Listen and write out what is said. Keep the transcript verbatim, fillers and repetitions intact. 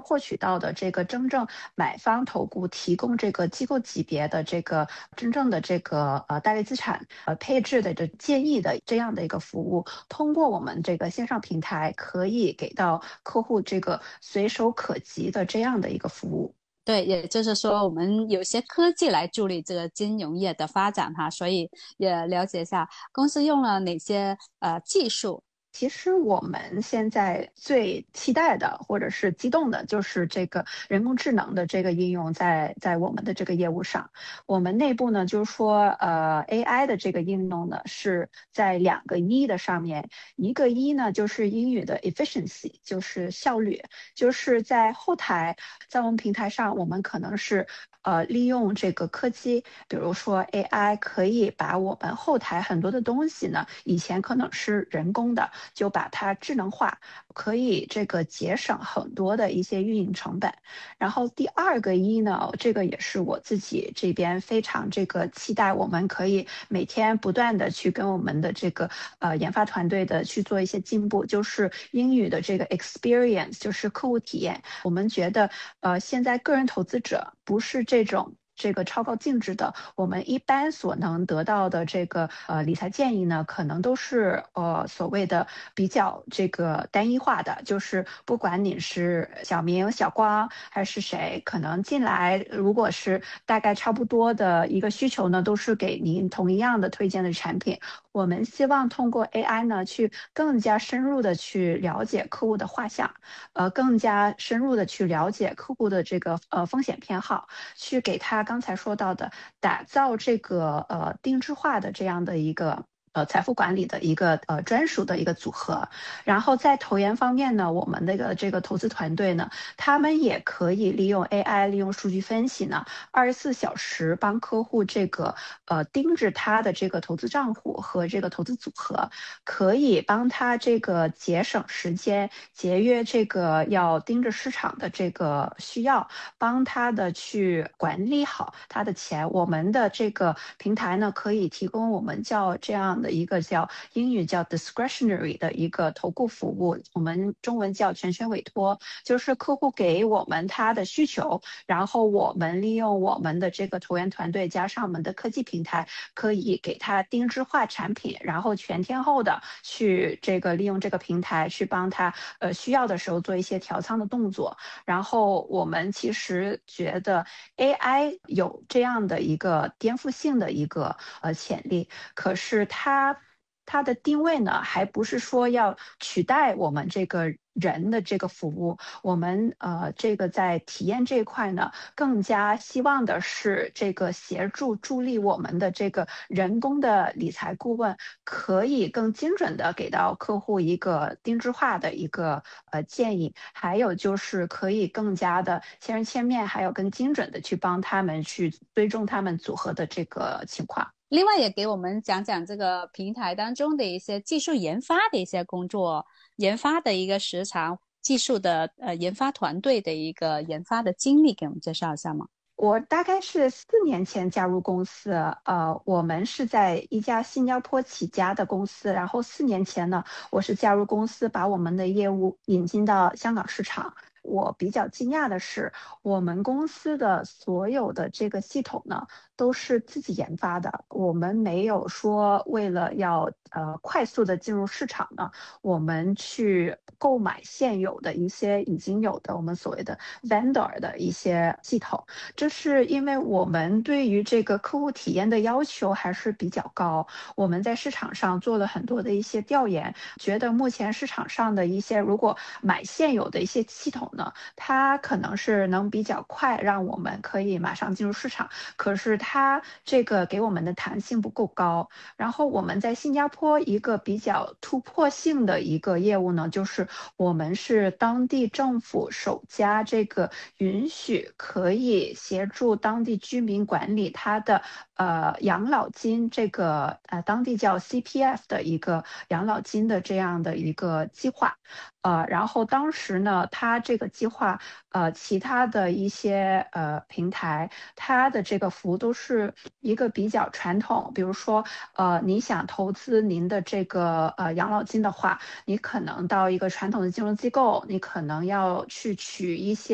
获取到的这个真正买方投顾提供这个机构级别的这个真正的这个呃大类资产呃配置的这建议的这样的一个服务，通过我们这个线上平台可以给到客户这个随手可及的这样的一个服务。 对，也就是说，我们有些科技来助力这个金融业的发展哈，所以也了解一下公司用了哪些呃技术。 其实我们现在最期待的，或者是激动的，就是这个人工智能的这个应用在在我们的这个业务上。我们内部呢，就是说，呃，A I 的这个应用呢，是在两个一的上面。一个一呢，就是英语的 efficiency，就是效率，就是在后台，在我们平台上，我们可能是呃利用这个科技，比如说 A I 可以把我们后台很多的东西呢，以前可能是人工的。就把它智能化，可以这个节省很多的一些运营成本。然后第二个一呢，这个也是我自己这边非常这个期待，我们可以每天不断的去跟我们的这个呃研发团队的去做一些进步，就是英语的这个 experience，就是客户体验。我们觉得呃现在个人投资者不是这种。这个超高净值的，我们一般所能得到的这个呃理财建议呢，可能都是呃所谓的比较这个单一化的，就是不管你是小明、小光还是谁，可能进来如果是大概差不多的一个需求呢，都是给您同一样的推荐的产品。我们希望通过 A I 呢，去更加深入的去了解客户的画像，呃，更加深入的去了解客户的这个呃风险偏好。去给他刚才说到的打造这个呃定制化的这样的一个。呃，财富管理的一个呃专属的一个组合，然后在投研方面呢，我们那个这个投资团队呢，他们也可以利用 A I，利用数据分析呢，二十四小时帮客户这个呃盯着他的这个投资账户和这个投资组合，可以帮他这个节省时间，节约这个要盯着市场的这个需要。帮他的去管理好他的钱。我们的这个平台呢，可以提供我们叫这样的一个叫英语叫 discretionary 的一个投顾服务，我们中文叫全权委托，就是客户给我们他的需求，然后我们利用我们的这个投研团队加上我们的科技平台，可以给他定制化产品，然后全天候的去这个利用这个平台去帮他呃需要的时候做一些调仓的动作。然后我们其实觉得 A I 有这样的一个颠覆性的一个呃潜力，可是它它的定位呢，还不是说要取代我们这个人的这个服务。我们呃这个在体验这一块呢，更加希望的是这个协助助力我们的这个人工的理财顾问，可以更精准的给到客户一个定制化的一个呃建议，还有就是可以更加的千人千面，还有更精准的去帮他们去追踪他们组合的这个情况。 另外，也给我们讲讲这个平台当中的一些技术研发的一些工作，研发的一个时长，技术的呃研发团队的一个研发的经历，给我们介绍一下吗？ 我大概是四年前加入公司，呃，我们是在一家新加坡起家的公司，然后四年前呢，我是加入公司，把我们的业务引进到香港市场。我比较惊讶的是，我们公司的所有的这个系统呢，都是自己研发的。我们没有说为了要呃快速的进入市场呢，我们去购买现有的一些已经有的我们所谓的 vendor 的一些系统。这是因为我们对于这个客户体验的要求还是比较高。我们在市场上做了很多的一些调研，觉得目前市场上的一些如果买现有的一些系统呢，它可能是能比较快让我们可以马上进入市场，可是它这个给我们的弹性不够高。然后我们在新加坡一个比较突破性的一个业务呢，就是我们是当地政府首家这个允许可以协助当地居民管理他的呃养老金，这个呃当地叫 C P F 的一个养老金的这样的一个计划。呃，然后当时呢，它这个计划，呃，其他的一些呃平台，它的这个服务都是一个比较传统，比如说，呃，你想投资您的这个呃养老金的话，你可能到一个传统的金融机构，你可能要去取一些。